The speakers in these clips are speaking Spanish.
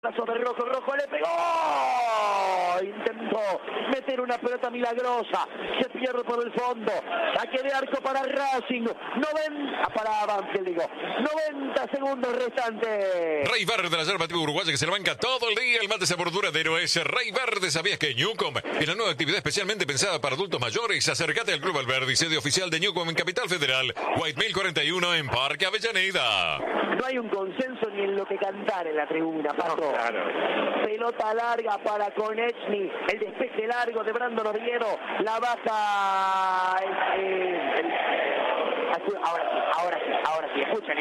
Sobre Rojo le pegó, intentó meter una pelota milagrosa, se pierde por el fondo, saque de arco para Racing, 90 segundos restantes. Rey Verde, la yerba tipo uruguaya que se la banca todo el día, el mate sabor duradero es Rey Verde. ¿Sabías que Newcom es la nueva actividad especialmente pensada para adultos mayores? Acércate al Club Alberdi, sede oficial de Newcom en Capital Federal, White 1041 en Parque Avellaneda. No hay un consenso ni en lo que cantar en la tribuna, Pato. No, claro. Pelota larga para Konechny, el despeje largo de Brandon Oviedo, la baja. Ahora sí, escuchen,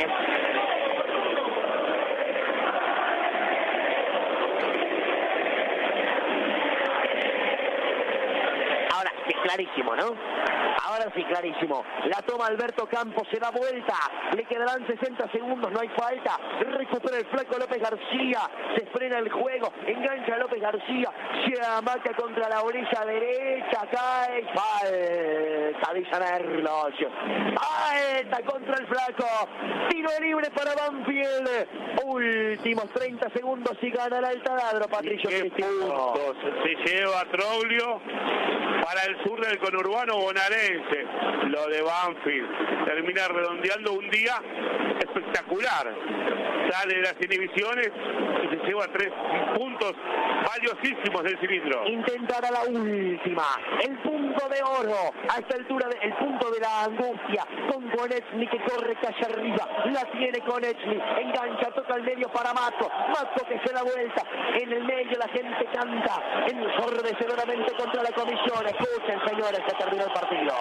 Ahora sí, clarísimo, ¿no? Ahora sí, clarísimo. La toma Alberto Campos, se da vuelta. Le quedarán 60 segundos, no hay falta. Recupera el flaco López García. Se frena el juego. Engancha a López García. Se amaca contra la orilla derecha. Cae. Falta, dice Merlos. Falta contra el flaco. Tiro libre para Banfield. Últimos 30 segundos y gana el Altaladro, Patricio Cristiano. Se lleva Troglio para el sur del conurbano bonaerense. Lo de Banfield termina redondeando un día espectacular. Sale de las inhibiciones y se lleva 3 puntos valiosísimos del cilindro. Intentará la última, el punto de oro a esta altura, el punto de la angustia, con Konechny que corre calle arriba, la tiene Konechny, engancha, toca al medio para Mato que se da vuelta, en el medio la gente canta, ensordecedoramente contra la comisión. Escuchen, señores, se terminó el partido.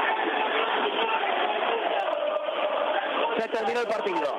Se terminó el partido.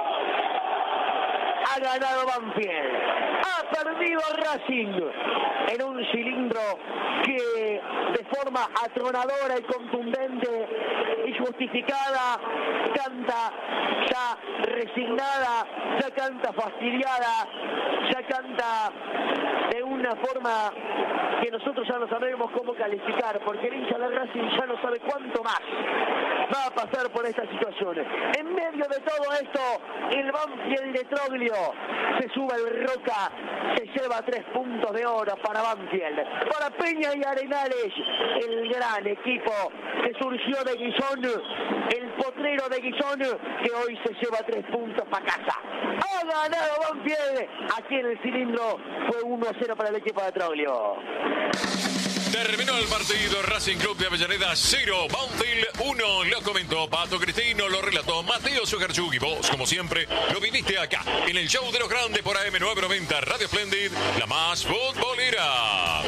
Ha ganado Banfield, ha perdido Racing en un cilindro que de forma atronadora y contundente y justificada canta ya resignada, ya canta fastidiada, ya canta de una forma que nosotros ya no sabemos cómo calificar, porque el hincha de Racing ya no sabe cuánto más va a pasar por estas situaciones. En medio de todo esto, el Banfield de Troglio se sube el Roca, se lleva 3 puntos de oro para Banfield. Para Peña y Arenales, el gran equipo que surgió de Guisón, el potrero de Guisón, que hoy se lleva 3 puntos para casa. Ha ganado Banfield, aquí en el cilindro fue 1-0 para el equipo de Troglio. Terminó el partido, Racing Club de Avellaneda 0, Banfield 1. Lo comentó Pato Cristino, lo relató Mateo Sugarchuk y vos, como siempre, lo viviste acá, en el show de los grandes por AM990 Radio Splendid, la más futbolera.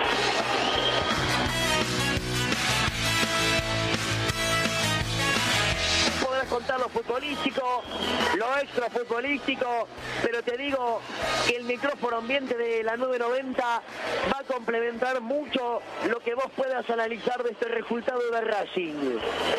Contar lo futbolístico, lo extra futbolístico, pero te digo que el micrófono ambiente de la 990 va a complementar mucho lo que vos puedas analizar de este resultado de Racing.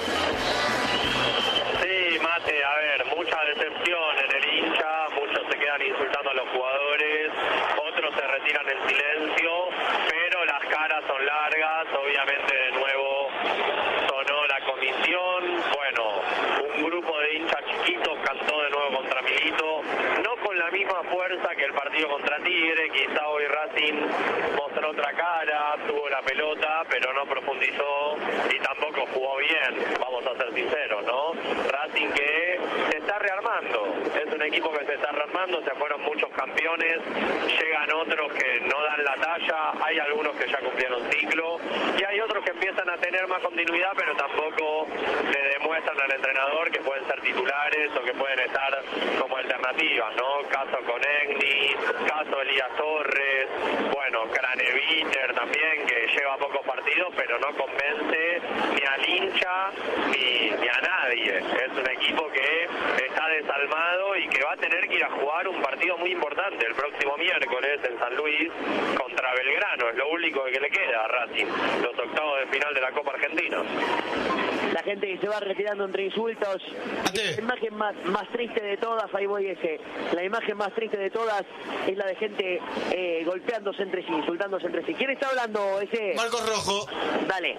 Sí, Mate, a ver, mucha decepción en el hincha, muchos se quedan insultando a los jugadores, otros se retiran en silencio, pero las caras son largas, obviamente de nuevo sonó la comisión, bueno, un grupo de hinchas chiquitos cantó de nuevo contra Milito, no con la misma fuerza que el partido contra Tigre, quizá hoy Racing mostró otra cara, tuvo la pelota, pero no profundizó y tampoco jugó bien, vamos a ser sinceros, ¿no? Racing que se está rearmando, es un equipo que se está rearmando, se fueron muchos campeones, llegan otros que no dan la talla, hay algunos que ya cumplieron ciclo y hay otros que empiezan a tener más continuidad, pero tampoco le demuestran al entrenador que pueden ser titulares o que pueden estar como alternativas, ¿no? Caso Konechny, caso Elías Torres, bueno, Craneviter también, que lleva pocos partidos, pero no convence ni al hincha ni a nadie. Es un equipo que está desalmado y que va a tener que ir a jugar un partido muy importante el próximo miércoles en San Luis contra Belgrano. Es lo único que le queda a Racing, los octavos de final de la Copa Argentina. La gente que se va retirando entre insultos. La imagen más triste de todas, ahí voy ese. La imagen más triste de todas es la de gente golpeándose entre sí, insultándose entre sí. ¿Quién está hablando ese? Marcos Rojo. Dale.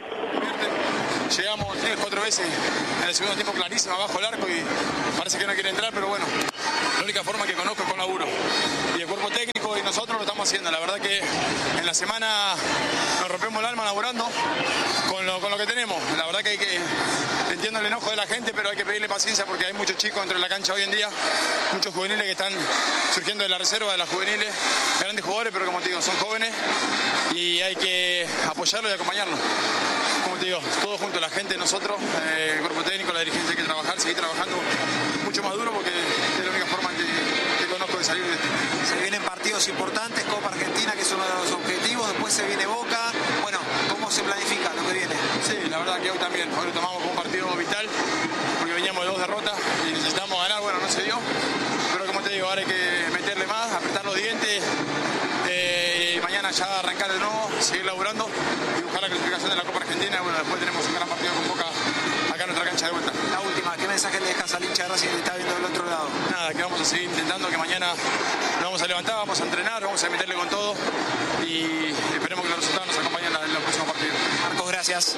Llegamos 3-4 veces en el segundo tiempo clarísimo abajo el arco y parece que no quiere entrar, pero bueno, la única forma que conozco es con laburo. Y el cuerpo técnico y nosotros lo estamos haciendo. La verdad que en la semana nos rompemos el alma laburando con lo que tenemos. La verdad que entiendo el enojo de la gente, pero hay que pedirle paciencia porque hay muchos chicos dentro de la cancha hoy en día, muchos juveniles que están surgiendo de la reserva, de las juveniles, grandes jugadores, pero como te digo, son jóvenes y hay que apoyarlos y acompañarlos. Como te digo, todos juntos, la gente, nosotros, el cuerpo técnico, la dirigencia, hay que trabajar, seguir trabajando mucho más duro porque es la única forma que conozco de salir de esto. Se vienen partidos importantes, Copa Argentina, que es uno de los objetivos, después se viene Boca. Bueno, ¿cómo se planifica lo que viene? Sí, la verdad que hoy también, hoy lo tomamos como un partido vital, porque veníamos de 2 derrotas y necesitamos ganar, bueno, no se dio, pero como te digo, ahora hay que meterle más, apretar los dientes, y mañana ya arrancar de nuevo, seguir laburando y buscar la clasificación de la Copa Argentina. Bueno, después tenemos un gran partido con Boca acá en nuestra cancha de vuelta. La última, ¿qué mensaje le dejas al hincha de Racing que está viendo del otro lado? Nada, que vamos a seguir intentando, que mañana nos vamos a levantar, vamos a entrenar, vamos a meterle con todo y esperemos que los resultados nos acompañen en los próximos partidos. Marcos, gracias.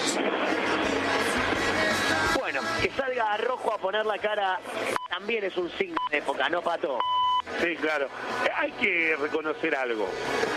Bueno, que salga a Rojo a poner la cara también es un signo de época, ¿no, Pato? Sí, claro. Hay que reconocer algo.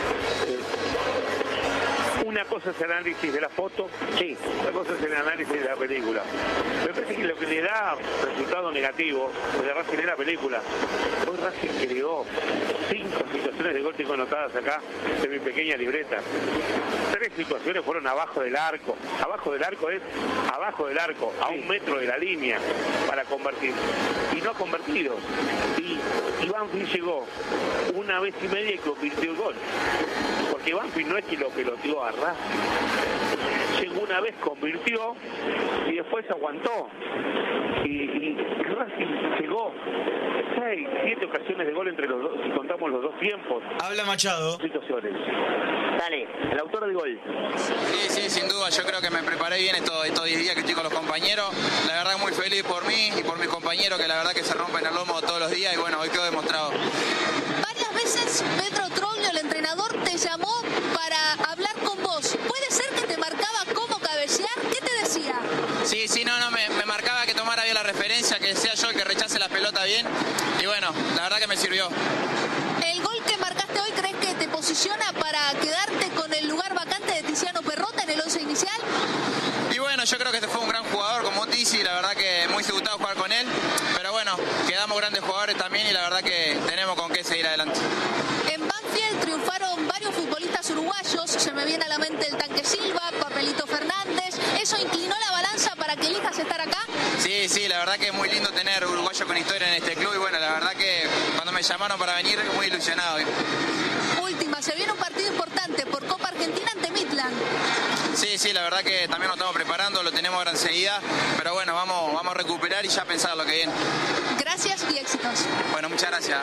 Una cosa es el análisis de la foto, Sí. otra cosa es el análisis de la película. Me parece que lo que le da resultado negativo de Racing es la película. Hoy Racing creó 5 situaciones de gol tengo anotadas acá en mi pequeña libreta. 3 situaciones fueron abajo del arco. Abajo del arco es abajo del arco, a 1 metro de la línea para convertir. Y no ha convertido. Y Banfield llegó 1 vez y media y convirtió el gol. Porque Banfield no es que lo peloteó a Racing. Llegó 1 vez, convirtió y después aguantó. Y Racing llegó 6, 7 ocasiones de gol entre los dos, si contamos los 2 tiempos. Habla Machado. Situaciones. Dale, el autor del gol. Sí, sin duda, yo creo que me preparé bien estos 10 días que estoy con los compañeros. La verdad muy feliz por mí y por mis compañeros que la verdad que se rompen el lomo todos los días y bueno, hoy quedó demostrado. Varias veces Pedro Troglio, el entrenador, te llamó para hablar con vos. ¿Puede ser que te marcaba cómo cabecear? ¿Qué te decía? Sí, no, me marcaba que tomara bien la referencia, que sea yo el que rechace la pelota bien y bueno, la verdad que me sirvió. ¿El gol que marcaste hoy crees que te posiciona para quedarte con el lugar vacante de Tiziano Perrota en el 11 inicial? Y bueno, yo creo que este fue un gran jugador como Tizi, la verdad que muy gustado jugar con él, pero bueno, quedamos grandes jugadores también y la verdad que tenemos con qué seguir adelante. En Banfield triunfaron varios futbolistas uruguayos, se me viene a la mente el Tanque Silva, Papelito Fernández. ¿Eso inclinó la balanza para que elijas estar acá? Sí, la verdad que es muy lindo tener uruguayos con historia en este club y bueno, la verdad que cuando me llamaron para venir, muy ilusionado. Última, se viene un partido importante por Copa Argentina ante Midland. Sí, la verdad que también nos estamos preparando, lo tenemos ahora enseguida, pero bueno, vamos a recuperar y ya pensar lo que viene. Gracias y éxitos. Bueno, muchas gracias.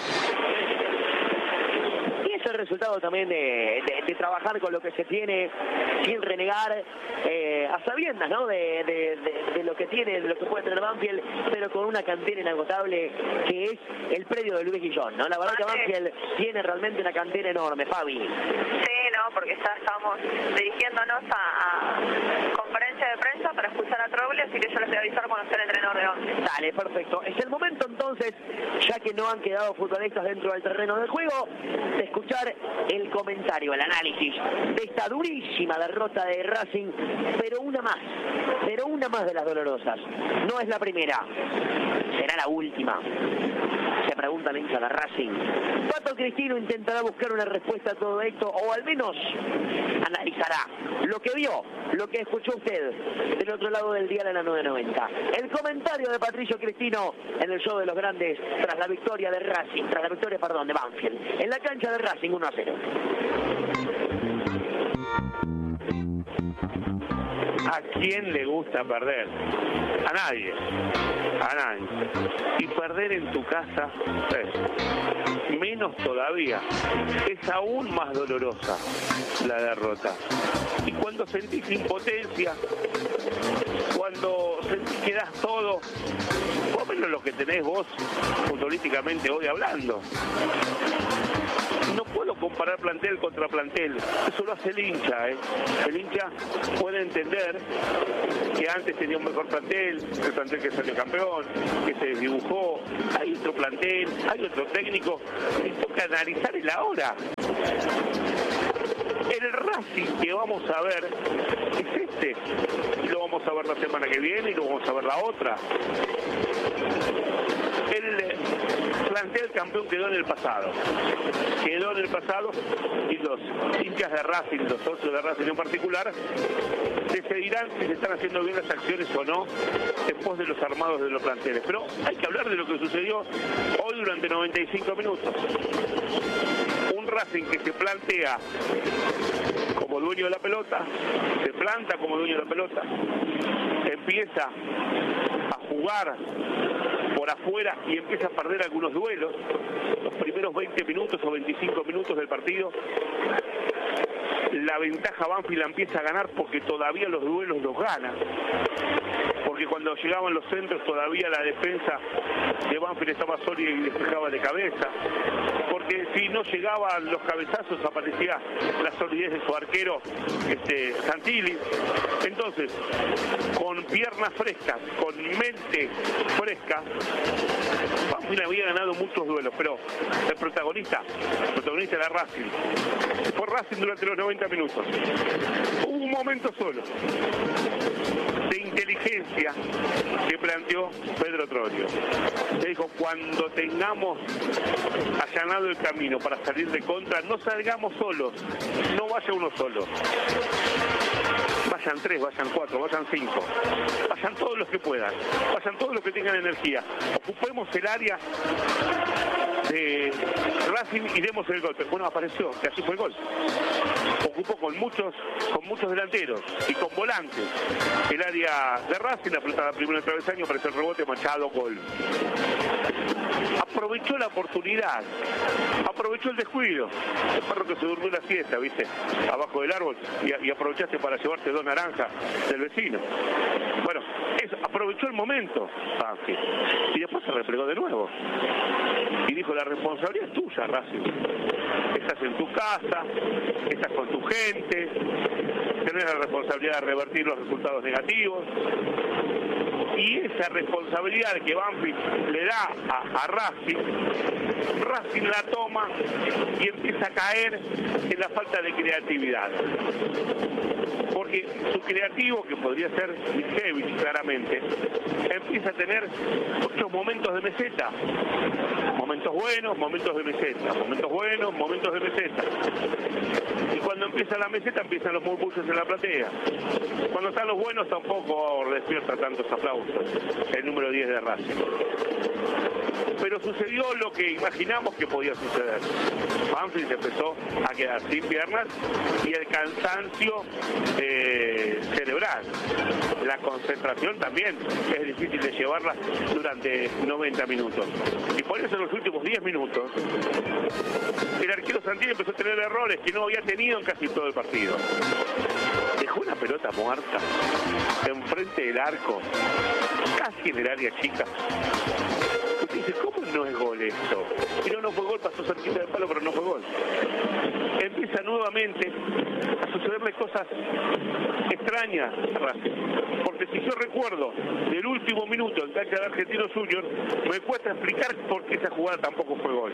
El resultado también de trabajar con lo que se tiene sin renegar a sabiendas, ¿no? de lo que tiene, de lo que puede tener Banfield, pero con una cantera inagotable que es el predio de Luis Guillón, ¿no? La verdad que Banfield tiene realmente una cantera enorme, Fabi. Sí, no, porque ya estamos dirigiéndonos a conferencia de prensa para escuchar a Troglio, así que yo les voy a avisar cuando sea el entrenador de Banfield. Dale, perfecto. Es el momento entonces, ya que no han quedado futbolistas dentro del terreno del juego, de escuchar el comentario, el análisis de esta durísima derrota de Racing, pero una más de las dolorosas. No es la primera, será la última. Se pregunta el hincha de Racing. Pato Cristino intentará buscar una respuesta a todo esto, o al menos analizará lo que vio, lo que escuchó usted del otro lado del dial en la 990. El comentario de Patricio Cristino en el show de los grandes tras la victoria de Racing, de Banfield, en la cancha de Racing 1-0. ¿A quién le gusta perder? A nadie. Y perder en tu casa, menos todavía. Es aún más dolorosa la derrota. Y cuando sentís impotencia, cuando sentís que das todo, por lo menos lo que tenés vos futbolísticamente hoy hablando, no puedo comparar plantel contra plantel. Eso lo hace el hincha, El hincha puede entender que antes tenía un mejor plantel, el plantel que salió campeón, que se desdibujó, hay otro plantel, hay otro técnico, y toca analizar el ahora. El Racing que vamos a ver es este, y lo vamos a ver la semana que viene y lo vamos a ver la otra. El plantel campeón quedó en el pasado. Y los hinchas de Racing, los socios de Racing en particular, decidirán si se están haciendo bien las acciones o no en pos de los armados de los planteles. Pero hay que hablar de lo que sucedió hoy durante 95 minutos. Un Racing que se plantea como dueño de la pelota, se planta como dueño de la pelota, empieza a jugar por afuera y empieza a perder algunos duelos. Los primeros 20 minutos o 25 minutos del partido, la ventaja Banfield la empieza a ganar porque todavía los duelos los gana. Porque cuando llegaban los centros todavía la defensa de Banfield estaba sólida y despejaba de cabeza. Porque si no llegaban los cabezazos aparecía la solidez de su arquero Santilli. Entonces, con piernas frescas, con mente fresca, Banfield había ganado muchos duelos, pero el protagonista era Racing. Fue Racing durante los 90 minutos. Hubo un momento solo de inteligencia que planteó Pedro Troglio. Le dijo, cuando tengamos allanado el camino para salir de contra, no salgamos solos, no vaya uno solo. Vayan 3, vayan 4, vayan 5, vayan todos los que puedan, vayan todos los que tengan energía. Ocupemos el área de Racing y demos el golpe. Bueno, apareció, que así fue el gol. Ocupó con muchos delanteros y con volantes el área de Racing, la pelota primero en el travesaño, apareció el rebote, Machado, gol. Aprovechó la oportunidad, aprovechó el descuido. El perro que se durmió la siesta, ¿viste? Abajo del árbol y aprovechaste para llevarte 2 naranjas del vecino. Bueno, aprovechó el momento, y después se replegó de nuevo. Y dijo, la responsabilidad es tuya, Racing. Estás en tu casa, estás con tu gente, tenés la responsabilidad de revertir los resultados negativos. Y esa responsabilidad que Banfield le da a Racing la toma y empieza a caer en la falta de creatividad. Porque su creativo, que podría ser Michevich claramente, empieza a tener muchos momentos de meseta. Momentos buenos, momentos de meseta. Momentos buenos, momentos de meseta. Y cuando empieza la meseta, empiezan los murmullos en la platea. Cuando están los buenos, tampoco despierta tantos aplausos el número 10 de Racing. Pero sucedió lo que imaginamos que podía suceder. Banfield se empezó a quedar sin piernas y el cansancio cerebral. La concentración también es difícil de llevarla durante 90 minutos. Y por eso en los últimos 10 minutos el arquero Santilli empezó a tener errores que no había tenido en casi todo el partido. Dejó una pelota muerta enfrente del arco, casi en el área chica. Usted dice, ¿cómo no es gol esto? Y no fue gol, pasó cerquita del palo, pero no fue gol. Empieza nuevamente a sucederle cosas extrañas a Racing. Porque si yo recuerdo del último minuto en cancha de Argentinos Juniors, me cuesta explicar por qué esa jugada tampoco fue gol.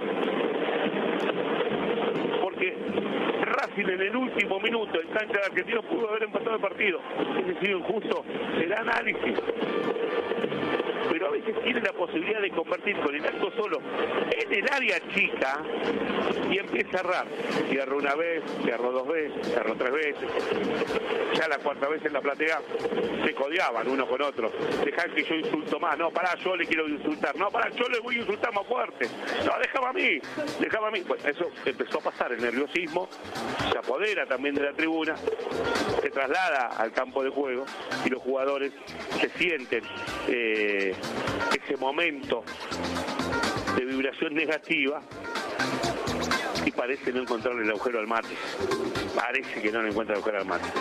Porque Racing en el último minuto en cancha de Argentinos pudo haber empatado el partido. Ese sido injusto, será análisis. Pero a veces tiene la posibilidad de convertir con el arco solo en el área chica y empieza a errar. Y erró una vez, se erró 2 veces, se erró 3 veces. Ya la 4ª vez en la platea se codeaban uno con otro. Dejan que yo insulto más. No, pará, yo le quiero insultar. No, pará, yo le voy a insultar más fuerte. No, déjame a mí. Bueno, eso empezó a pasar, el nerviosismo se apodera también de la tribuna, se traslada al campo de juego y los jugadores se sienten ese momento de vibración negativa y parece no encontrar el agujero al mate. Parece que no le encuentra el agujero al mate.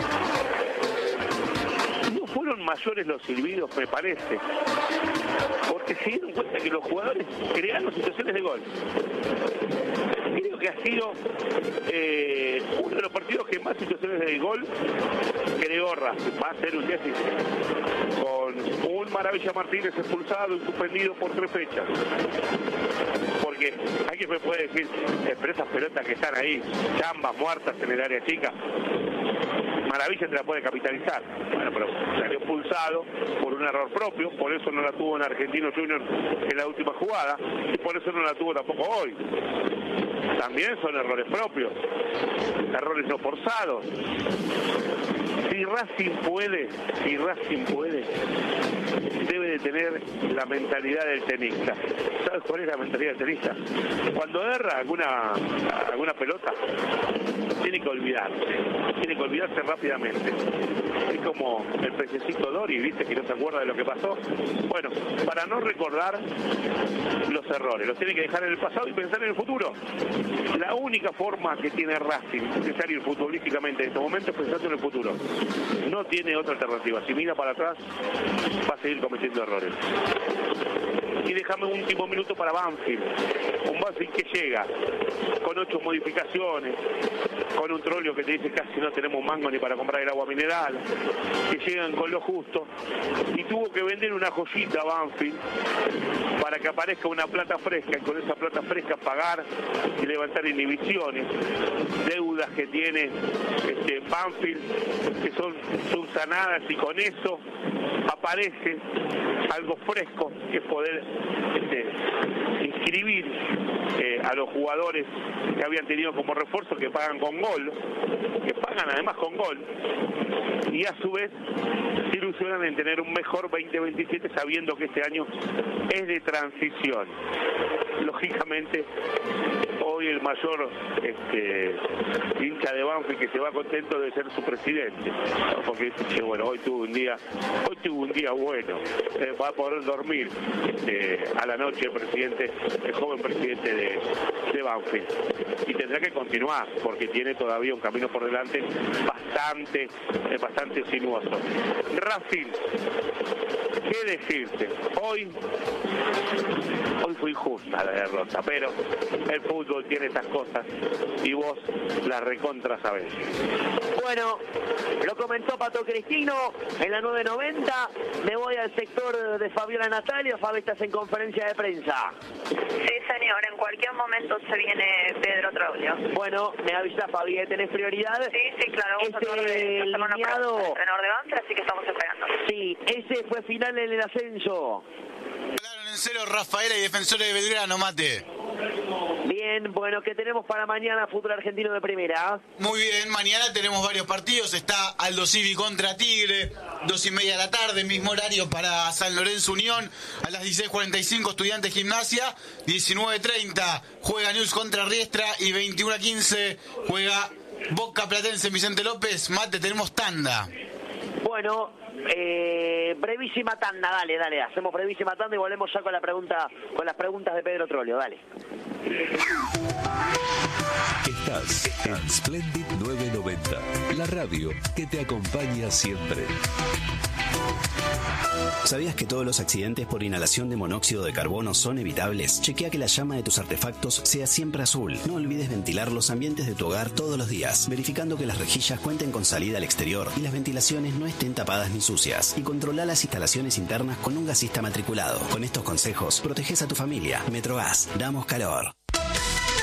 No fueron mayores los silbidos, me parece, porque se dieron cuenta que los jugadores crearon situaciones de gol. Creo que ha sido uno de los partidos que más situaciones de gol creó Racing. Va a ser un déficit con un Maravilla Martínez expulsado y suspendido por 3 fechas. Porque alguien me puede decir, pero esas pelotas que están ahí, chambas muertas en el área chica, Maravilla te la puede capitalizar. Bueno, pero salió expulsado por un error propio, por eso no la tuvo en Argentino Junior en la última jugada, y por eso no la tuvo tampoco hoy. También son errores propios, errores no forzados. Si Racing puede, debe de tener la mentalidad del tenista. ¿Sabes cuál es la mentalidad del tenista? Cuando erra alguna pelota, tiene que olvidarse rápidamente. Es como el pececito Dory, ¿viste? Que no se acuerda de lo que pasó. Bueno, para no recordar los errores, los tiene que dejar en el pasado y pensar en el futuro. La única forma que tiene Racing de salir futbolísticamente en este momento es pensando en el futuro. No tiene otra alternativa. Si mira para atrás, va a seguir cometiendo errores. Y déjame un último minuto para Banfield. Un Banfield que llega con 8 modificaciones, con un Trollio que te dice casi no tenemos mango ni para comprar el agua mineral, que llegan con lo justo, y tuvo que vender una joyita a Banfield para que aparezca una plata fresca, y con esa plata fresca pagar y levantar inhibiciones, deudas que tiene Banfield, que son subsanadas, y con eso aparece algo fresco, que es poder inscribir a los jugadores que habían tenido como refuerzo, que pagan con gol, que pagan además con gol, y a su vez se ilusionan en tener un mejor 2027 sabiendo que este año es de transición. Lógicamente, hoy el mayor hincha de Banfield que se va contento de ser su presidente, ¿no? Porque dice, bueno, hoy tuvo un día bueno, va a poder dormir a la noche el joven presidente de Banfield, y tendrá que continuar porque tiene todavía un camino por delante bastante sinuoso. Racing, ¿qué decirte? Hoy fue injusta la derrota, pero el fútbol tiene estas cosas y vos las recontra sabés. Bueno, lo comentó Pato Cristino en la 990. Me voy al sector de Fabiola Natalia. Fabi, estás en conferencia de prensa. Sí, señor, en cualquier momento se viene Pedro Troglio. Bueno, me avisa, Fabi, ¿tenés prioridad? Sí, claro, vamos a tratar de hacer una pregunta al entrenador de Banfield, así que estamos esperando. Sí, ese fue final en el ascenso. Claro, en cero Rafaela y Defensores de Belgrano, Mate. Bien, bueno, ¿qué tenemos para mañana, fútbol argentino de primera? Muy bien, mañana tenemos varios partidos. Está Aldo Civi contra Tigre, 2:30 de la tarde, mismo horario para San Lorenzo Unión. A las 16:45 Estudiantes Gimnasia, 19:30 juega News contra Riestra, y 21:15 juega Boca Platense en Vicente López. Mate, tenemos tanda. Bueno, brevísima tanda, dale, hacemos brevísima tanda y volvemos ya con las preguntas de Pedro Troglio, dale. Estás en Splendid 990, la radio que te acompaña siempre. ¿Sabías que todos los accidentes por inhalación de monóxido de carbono son evitables? Chequea que la llama de tus artefactos sea siempre azul. No olvides ventilar los ambientes de tu hogar todos los días, verificando que las rejillas cuenten con salida al exterior y las ventilaciones no estén tapadas ni sucias. Y controla las instalaciones internas con un gasista matriculado. Con estos consejos, proteges a tu familia. Metrogas, damos calor.